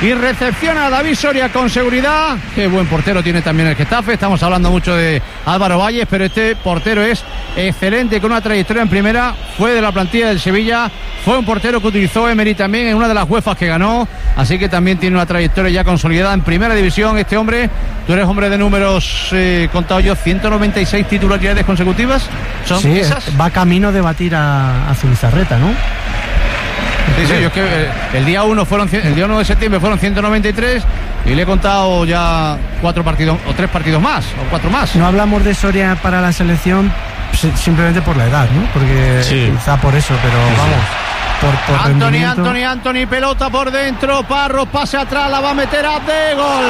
y recepciona a David Soria con seguridad. Qué buen portero tiene también el Getafe. Estamos hablando mucho de Álvaro Valles, pero este portero es excelente, con una trayectoria en primera. Fue de la plantilla del Sevilla, fue un portero que utilizó Emery también en una de las UEFAs que ganó, así que también tiene una trayectoria ya consolidada en primera división. Este hombre, tú eres hombre de números, eh, contado yo, ciento noventa y seis titularidades consecutivas. ¿Son sí, esas? Va camino de batir a, a Zubizarreta, ¿no? Sí, sí, yo es que eh, el día uno fueron el día uno de septiembre fueron ciento noventa y tres y le he contado ya cuatro partidos o tres partidos más o cuatro más. No hablamos de Soria para la selección simplemente por la edad, ¿no? Porque sí, quizá por eso, pero sí, vamos. Sí. Por, por Anthony, rendimiento. Anthony, Anthony, pelota por dentro, Parro, pase atrás, la va a meter Abde, gol.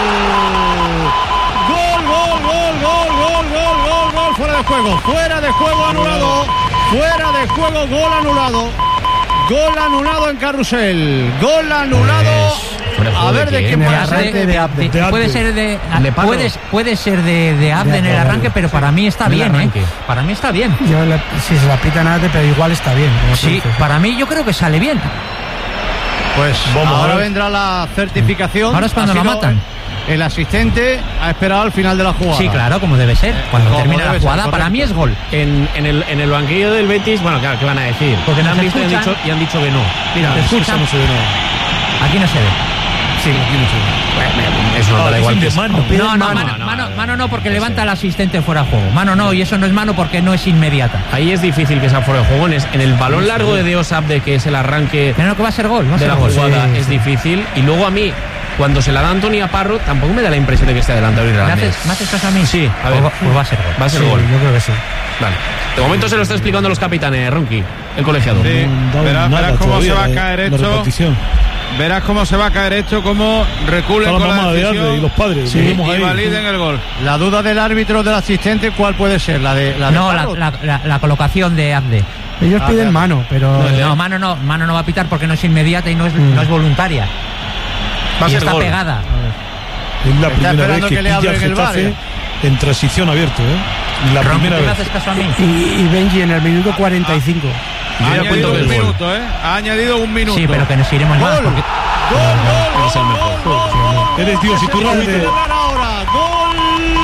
Gol, gol, gol, gol, gol, gol, gol, gol, fuera de juego, fuera de juego anulado, fuera de juego, gol anulado. Gol anulado en Carrusel. Gol anulado. Pues, a ver de qué puede ser. De, de, de, de puede ser de. Puede, puede ser de, de Abde en el arranque, pero para mí está bien, ¿eh? Para mí está bien. Yo le, si se la pitan a Abde, pero igual está bien. Sí, para mí yo creo que sale bien. Pues vamos, ahora vendrá la certificación. Ahora es cuando la matan. El asistente ha esperado al final de la jugada. Sí, claro, como debe ser. Cuando termina la jugada, ser, para mí es gol. En, en, el, en el banquillo del Betis, bueno, claro, ¿qué van a decir? Porque no han visto y han, dicho, y han dicho que no. Mira, ¿te escuchan? No se ve nada. Aquí no se ve. Sí, aquí no se ve. Bueno, eso no, no da igual. Que mano. No, no, mano, mano, mano, mano no, porque levanta al asistente fuera de juego. Mano no, y eso no es mano porque no es inmediata. Ahí es difícil que sea fuera de juego. En el balón largo de Dios Abde, que es el arranque pero no, que va a ser gol, va a de ser la gol. jugada, Sí, es sí. difícil. Y luego a mí, cuando se la da Anthony a Parro, tampoco me da la impresión de que esté adelantado. ¿Me haces, ¿Me haces caso a mí? Sí, a ver. Pues, pues va a ser gol. Va a ser sí, gol. Yo creo que sí. Vale. De momento se lo está explicando los capitanes, Ronqui, el colegiado. Sí. No, verás, nada, verás cómo se va a la, caer la esto. repetición. Verás cómo se va a caer esto, cómo reculen Toda con la la mamá de decisión Abde y los padres. sí, y ahí. validen el gol. La duda del árbitro del asistente, ¿cuál puede ser? La de la de No, la, la, la, la colocación de Abde. Ellos Ah, piden claro. mano, pero No, no, mano no, mano no va a pitar porque no es inmediata y no es, Mm. no es voluntaria. Va a Y ser está gol. pegada. Es la Está primera vez esperando que, que le pilla abren el el bar, Getafe ¿eh? en transición abierto, ¿eh? La Ronqui, primera ¿tú me vez. haces caso a mí? y, y Benji en el minuto cuarenta y cinco. Ha Yo ya cuento añadido que un es gol. minuto, ¿eh? Ha añadido un minuto. Sí, pero que nos iremos más Gol. porque Gol, gol, Eres el gol, mejor. gol, gol, gol. Eres Dios y tú Vamos a Ralde. celebrar ahora. Gol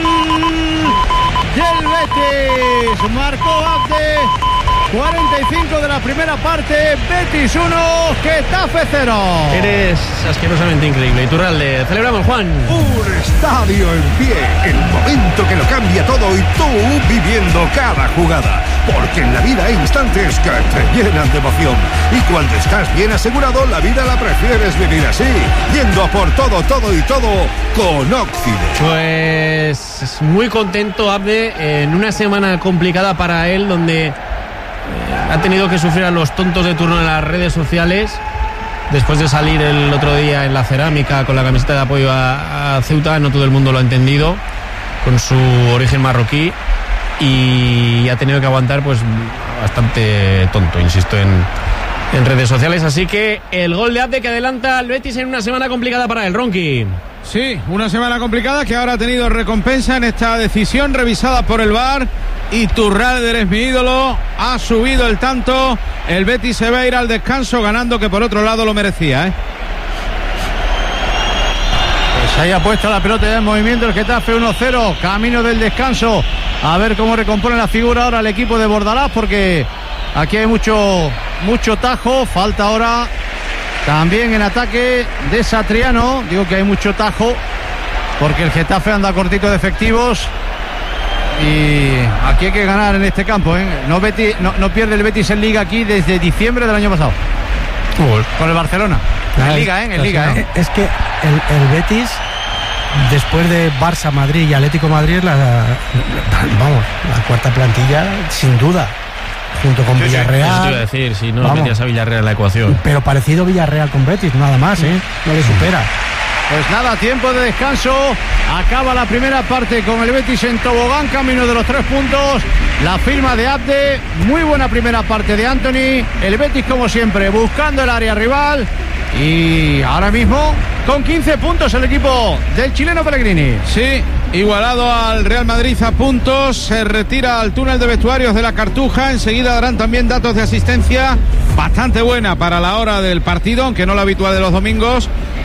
del Betis. Marcó Abde. cuarenta y cinco de la primera parte. Betis uno, Getafe cero. Eres asquerosamente increíble. Iturralde, celebramos, Juan. Un estadio en pie, el momento que lo cambia todo y tú viviendo cada jugada. Porque en la vida hay instantes que te llenan de emoción. Y cuando estás bien asegurado, la vida la prefieres vivir así, yendo a por todo, todo y todo con Óxido. Pues muy contento, Abde, en una semana complicada para él, donde eh, ha tenido que sufrir a los tontos de turno en las redes sociales. Después de salir el otro día en la cerámica con la camiseta de apoyo a, a Ceuta, no todo el mundo lo ha entendido, con su origen marroquí, y ha tenido que aguantar pues bastante tonto, insisto, en, en redes sociales. Así que el gol de Abde que adelanta al Betis en una semana complicada para el Ronqui. Sí, una semana complicada que ahora ha tenido recompensa en esta decisión revisada por el V A R. Iturralde, eres mi ídolo, ha subido el tanto. El Betis se va a ir al descanso ganando, que por otro lado lo merecía, ¿eh? Se haya puesto la pelota ya en movimiento el Getafe uno cero, camino del descanso. A ver cómo recompone la figura ahora el equipo de Bordalás, porque aquí hay mucho, mucho tajo. Falta ahora también en ataque de Satriano. Digo que hay mucho tajo porque el Getafe anda cortito de efectivos y aquí hay que ganar en este campo, ¿eh? No, Betis, no, no pierde el Betis en Liga aquí desde diciembre del año pasado con el Barcelona. En Liga, ¿eh? En Liga, ¿eh? Es que el, el Betis, después de Barça, Madrid y Atlético Madrid, la, la- vamos, la cuarta plantilla, sin duda, junto con Eso te iba a Villarreal. decir, si no Vamos. metías a Villarreal en la ecuación. Pero parecido Villarreal con Betis, nada más, ¿eh? No le supera. Pues nada, tiempo de descanso. Acaba la primera parte con el Betis en tobogán, camino de los tres puntos. La firma de Abde, muy buena primera parte de Anthony. El Betis, como siempre, buscando el área rival. Y ahora mismo con quince puntos el equipo del chileno Pellegrini. Sí, igualado al Real Madrid a puntos. Se retira al túnel de vestuarios de la Cartuja. Enseguida darán también datos de asistencia bastante buena para la hora del partido, aunque no la habitual de los domingos.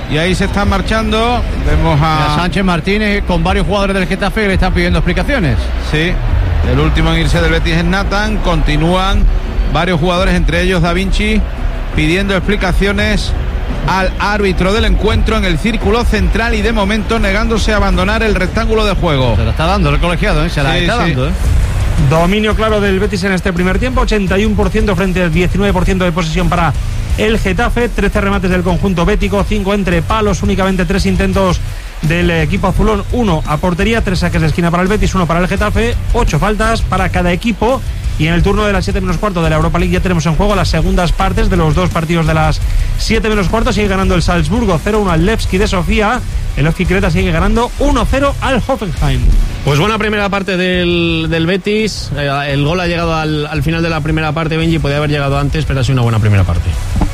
Y ahí se están marchando. Vemos a, a Sánchez Martínez con varios jugadores del Getafe que le están pidiendo explicaciones. Sí, el último en irse del Betis es Nathan. Continúan varios jugadores, entre ellos Da Vinci, pidiendo explicaciones al árbitro del encuentro en el círculo central y de momento negándose a abandonar el rectángulo de juego. Se la está dando el colegiado, ¿eh? Se la sí, está sí. dando, ¿eh? Dominio claro del Betis en este primer tiempo, ochenta y uno por ciento frente al diecinueve por ciento de posesión para el Getafe, trece remates del conjunto bético, cinco entre palos, únicamente tres intentos del equipo azulón, uno a portería, tres saques de esquina para el Betis, uno para el Getafe, ocho faltas para cada equipo. Y en el turno de las siete menos cuarto de la Europa League ya tenemos en juego las segundas partes de los dos partidos de las siete menos cuarto. Sigue ganando el Salzburgo cero uno al Levski de Sofía. El Levski Creta sigue ganando uno cero al Hoffenheim. Pues buena primera parte del, del Betis. El gol ha llegado al, al final de la primera parte, Benji. Podía haber llegado antes, pero ha sido una buena primera parte.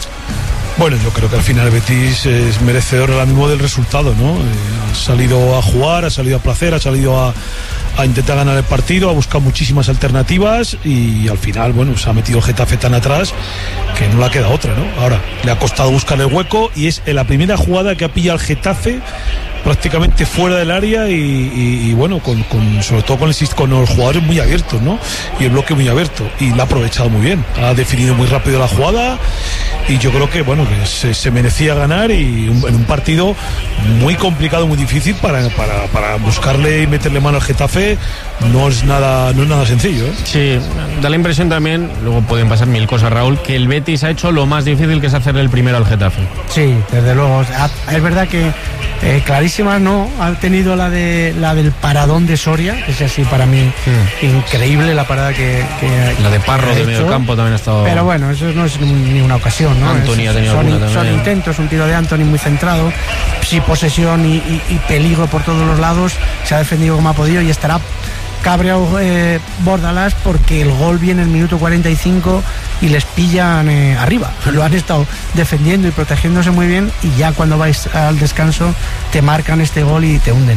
Bueno, yo creo que al final el Betis es merecedor ahora mismo del resultado, ¿no? Eh, ha salido a jugar, ha salido a placer, ha salido a, a intentar ganar el partido, ha buscado muchísimas alternativas y al final, bueno, se ha metido el Getafe tan atrás que no le ha quedado otra, ¿no? Ahora, le ha costado buscar el hueco y es la primera jugada que ha pillado el Getafe prácticamente fuera del área y, y, y bueno, con, con, sobre todo con, el, con los jugadores muy abiertos, ¿no? Y el bloque muy abierto y lo ha aprovechado muy bien, ha definido muy rápido la jugada y yo creo que, bueno, que se, se merecía ganar y un, en un partido muy complicado, muy difícil para, para, para buscarle y meterle mano al Getafe no es nada, no es nada sencillo, ¿eh? Sí, da la impresión también, luego pueden pasar mil cosas, Raúl, que el Betis ha hecho lo más difícil, que es hacerle el primero al Getafe. Sí, desde luego, es verdad que eh, clarísimas no, ha tenido la de la del paradón de Soria, que es así para mí sí. increíble la parada que, que la de Parro que de medio campo también ha estado. Pero bueno, eso no es ni una ocasión, ¿no? Anthony es, ha tenido son, alguna son también. intentos, un tiro de Anthony muy centrado, sí, posesión y, y, y peligro por todos los lados, se ha defendido como ha podido y estará cabreado eh, Bordalás porque el gol viene en el minuto cuarenta y cinco y les pillan eh, arriba. Lo han estado defendiendo y protegiéndose muy bien y ya cuando vais al descanso te marcan este gol y te hunden.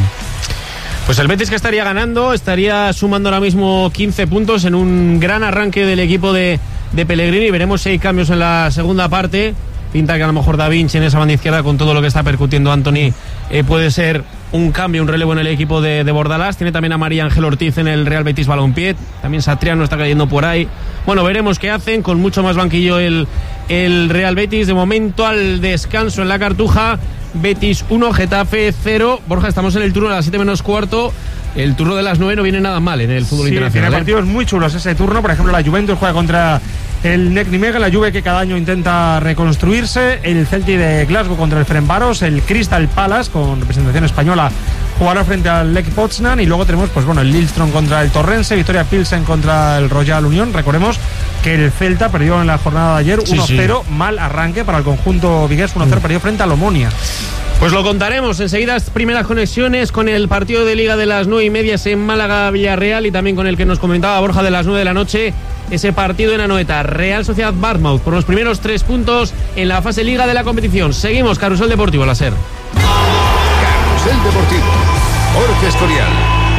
Pues el Betis, que estaría ganando, estaría sumando ahora mismo quince puntos en un gran arranque del equipo de, de Pellegrini. Veremos si hay cambios en la segunda parte. Pinta que a lo mejor Da Vinci en esa banda izquierda, con todo lo que está percutiendo Anthony, eh, puede ser un cambio, un relevo en el equipo de, de Bordalás. Tiene también a María Ángel Ortiz en el Real Betis Balompié. También Satriano está cayendo por ahí. Bueno, veremos qué hacen. Con mucho más banquillo el, el Real Betis. De momento al descanso en la Cartuja. Betis uno, Getafe cero. Borja, estamos en el turno de las siete menos cuarto. El turno de las nueve no viene nada mal en el fútbol sí, internacional. Tiene ¿eh? partidos muy chulos ese turno. Por ejemplo, la Juventus juega contra el N E C Nimega, la Juve que cada año intenta reconstruirse, el Celtic de Glasgow contra el Ferencváros, el Crystal Palace con representación española jugará frente al Lech Poznan y luego tenemos pues bueno el Lillestrøm contra el Torrense, Victoria Pilsen contra el Royal Unión. Recordemos que el Celta perdió en la jornada de ayer uno cero, sí, sí. Mal arranque para el conjunto vigués, uno cero, mm. perdió frente al Omonia. Pues lo contaremos enseguida, primeras conexiones con el partido de Liga de las nueve y media en Málaga-Villarreal y también con el que nos comentaba Borja de las nueve de la noche, ese partido en Anoeta, Real Sociedad Bournemouth, por los primeros tres puntos en la fase Liga de la competición. Seguimos, Carrusel Deportivo, la SER. Carrusel Deportivo, Jorge Escorial.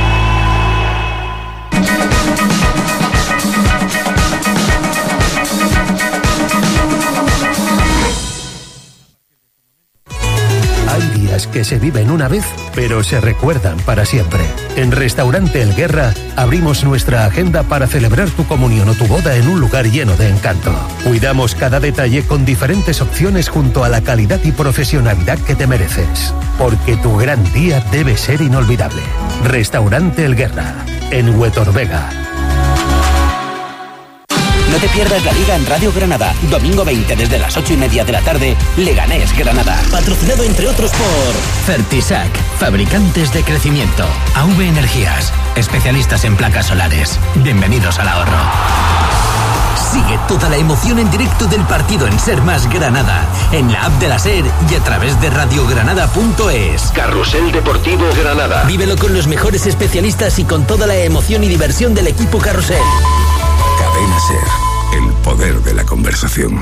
Hay días que se viven una vez, pero se recuerdan para siempre. En Restaurante El Guerra abrimos nuestra agenda para celebrar tu comunión o tu boda en un lugar lleno de encanto. Cuidamos cada detalle con diferentes opciones junto a la calidad y profesionalidad que te mereces. Porque tu gran día debe ser inolvidable. Restaurante El Guerra, en Huetorvega. No te pierdas la Liga en Radio Granada. Domingo veinte desde las ocho y media de la tarde, Leganés Granada. Patrocinado entre otros por Fertisac, fabricantes de crecimiento. A V Energías, especialistas en placas solares. Bienvenidos al ahorro. Sigue toda la emoción en directo del partido en Ser Más Granada, en la app de la SER y a través de radiogranada punto es. Carrusel Deportivo Granada. Vívelo con los mejores especialistas y con toda la emoción y diversión del equipo Carrusel. Cadena SER, el poder de la conversación.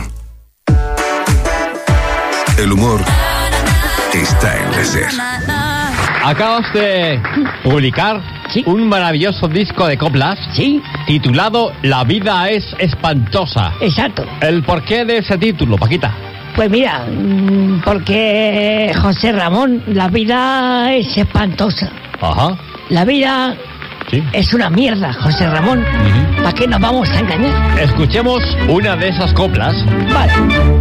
El humor está en la SER. Acabas de publicar ¿Sí? un maravilloso disco de coplas ¿Sí? titulado La vida es espantosa. Exacto. ¿El porqué de ese título, Paquita? Pues mira, porque José Ramón, la vida es espantosa. Ajá. La vida sí. es una mierda, José Ramón. Uh-huh. ¿Para qué nos vamos a engañar? Escuchemos una de esas coplas. Vale.